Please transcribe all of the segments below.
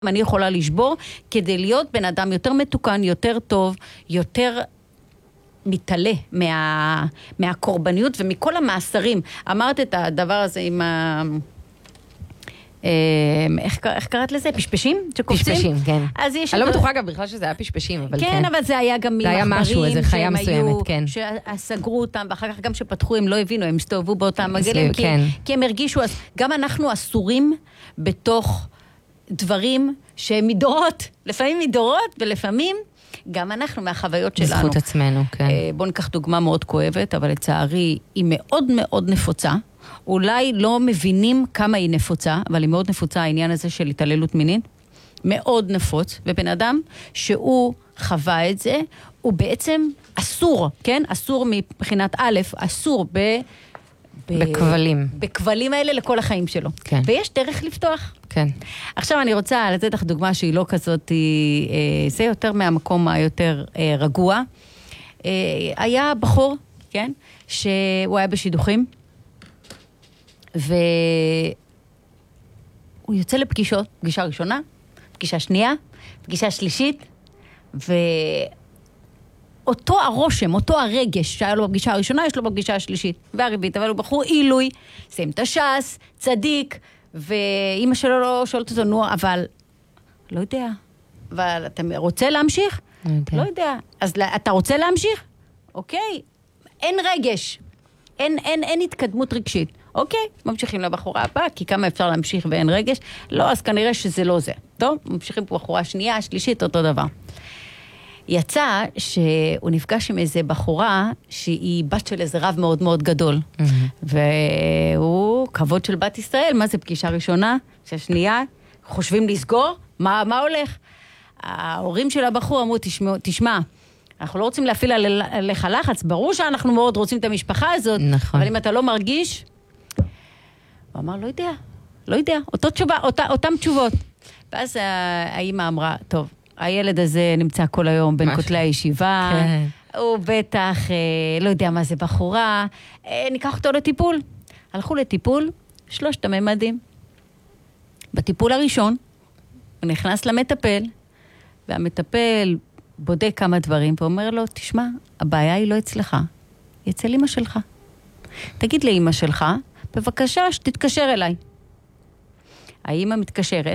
אני יכולה לשבור כדי להיות בן אדם יותר מתוקן, יותר טוב, יותר מתעלה מהקורבניות ומכל המאסרים. אמרת את הדבר הזה עם איך קראת לזה? פשפשים? פשפשים, כן. אני לא בטוחה גם בכלל שזה היה פשפשים, אבל כן. כן, אבל זה היה גם ממחברים שהם היו, שסגרו אותם, ואחר כך גם שפתחו הם לא הבינו, הם הסתובבו באותם מגלים, כי הם הרגישו, גם אנחנו אסורים בתוך דברים שהם מדורות, לפעמים מדורות ולפעמים גם אנחנו מהחוויות שלנו. בזכות עצמנו, כן. בואו ניקח דוגמה מאוד כואבת, אבל לצערי היא מאוד מאוד נפוצה. אולי לא מבינים כמה היא נפוצה, אבל היא מאוד נפוצה העניין הזה של התעללות מינית. מאוד נפוץ, ובן אדם שהוא חווה את זה, הוא בעצם אסור, כן? אסור מבחינת א', אסור בכבלים. בכבלים האלה לכל החיים שלו. כן. ויש דרך לפתוח. כן. עכשיו אני רוצה לתת לך דוגמה שהיא לא כזאת, זה יותר מהמקום היותר רגוע. היה בחור, כן? שהוא היה בשידוכים, והוא יוצא לפגישות, פגישה ראשונה, פגישה שנייה, פגישה שלישית, אותו הרושם, אותו הרגש שהיה לו בפגישה הראשונה, יש לו בפגישה השלישית והרביעית, אבל הוא בחור עילוי, סיים את הש"ס, צדיק, ואמא שלו לא שואלת אותו, נו, אבל לא יודע, אבל אתה רוצה להמשיך? לא יודע. אז אתה רוצה להמשיך? אוקיי, אין רגש, אין התקדמות רגשית. אוקיי, ממשיכים לבחורה הבאה, כי כמה אפשר להמשיך ואין רגש? לא, אז כנראה שזה לא זה. טוב, ממשיכים פה בחורה שנייה, שלישית, אותו דבר. יצא שהוא נפגש עם איזה בחורה שהיא בת של איזה רב מאוד מאוד גדול. והוא כבוד של בת ישראל. מה זה פגישה ראשונה? שנייה? חושבים לסגור? מה הולך? ההורים של הבחור אמרו, תשמע, אנחנו לא רוצים להפעיל עליך לחץ, ברור שאנחנו מאוד רוצים את המשפחה הזאת, נכון. אבל אם אתה לא מרגיש, הוא אמר, לא יודע, אותם תשובות. ואז האמא אמרה, טוב, הילד הזה נמצא כל היום בין כותלי הישיבה, הוא בטח לא יודע מה זה בחורה, ניקח אותו לטיפול. הלכו לטיפול, 3 הממדים. בטיפול הראשון, הוא נכנס למטפל, והמטפל בודק כמה דברים, ואומר לו, תשמע, הבעיה היא לא אצלך, היא אצל אמא שלך. תגיד לאמא שלך, בבקשה שתתקשר אליי. האמא מתקשרת,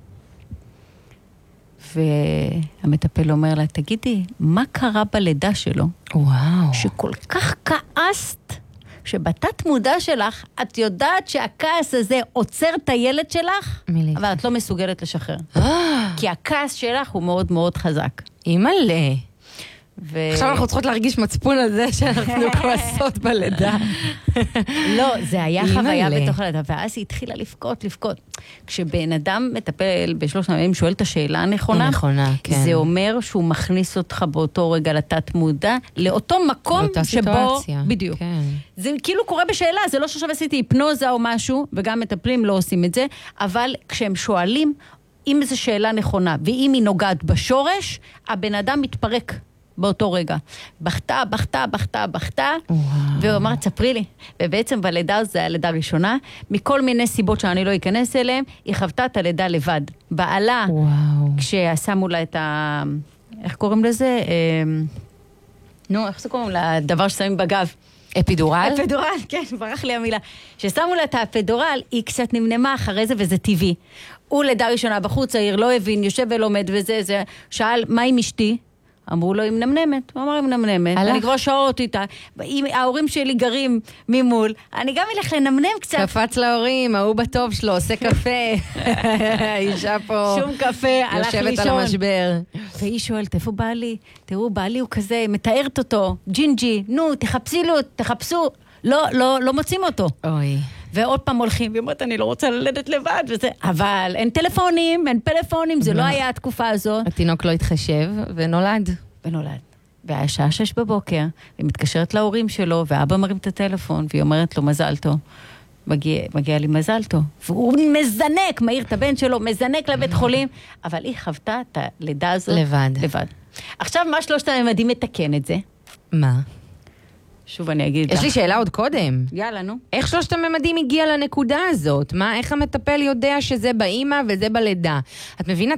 והמטפל אומר לה, תגידי, מה קרה בלידה שלו? וואו. שכל כך כעסת, שבתת מודע שלך, את יודעת שהכעס הזה עוצר את הילד שלך, אבל את לא מסוגלת לשחרר. כי הכעס שלך הוא מאוד מאוד חזק. אימא'לה. עכשיו אנחנו צריכות להרגיש מצפון על זה שאנחנו כועסות בלידה. לא, זה היה חוויה בתוך הלידה, ואז היא התחילה לבכות. כשבן אדם מטפל בשלושת הימים, שואל את השאלה הנכונה, זה אומר שהוא מכניס אותך באותו רגע לתת מודע, לאותו מקום שבו, בדיוק. זה כאילו קורה בשאלה, זה לא שעכשיו עשיתי היפנוזה או משהו, וגם מטפלים לא עושים את זה, אבל כשהם שואלים, אם זו שאלה נכונה, ואם היא נוגעת בשורש, הבן אדם מתפרק. באותו רגע. בכתה, והוא אמר, תספרי לי. ובעצם בלידה, זה הלידה הראשונה, מכל מיני סיבות שאני לא אכנס אליהם, היא חוותה את הלידה לבד. בעלה, כששמו לה את איך קוראים לזה? איך זה קוראים? לדבר ששמים בגב. אפידורל? אפידורל, כן, ברח לי המילה. ששמו לה את האפידורל, היא קצת נמנמה אחרי זה, וזה טבעי. הוא לידה ראשונה, בחוץ העיר, לא הבין, יושב ולומד וזה, שאל, מה עם אשתי? אמרו לו, היא מנמנמת. הוא אמר, היא מנמנמת. אני כבר שעות איתה. ההורים שלי גרים ממול. אני גם אלך לנמנם קצת. קפץ להורים, ההוא בטוב שלו, עושה קפה. אישה פה. שום קפה, הלך לישון. יושבת על המשבר. והיא שואלת, איפה בעלי? תראו, בעלי הוא כזה, מתארת אותו. ג'ינג'י, נו, תחפשו. לא מוצאים אותו. אוי. ועוד פעם הולכים, ואומרת, אני לא רוצה ללדת לבד, וזה, אבל אין פלאפונים, זה לא היה התקופה הזאת. התינוק לא התחשב, ונולד. והשעה 6 בבוקר, היא מתקשרת להורים שלו, ואבא מרים את הטלפון, והיא אומרת לו, מזל טוב. מגיע לי מזל טוב. והוא מזנק, מהיר את הבן שלו, מזנק לבית חולים, אבל היא חוותה את הלידה הזאת. לבד. עכשיו, מה 3 הממדים מתקן את זה? מה? שוב אני אגיד. יש לי שאלה עוד קודם. יאללה, נו. איך שלושת הממדים הגיע לנקודה הזאת? איך המטפל יודע שזה באמא וזה בלידה? את מבינה?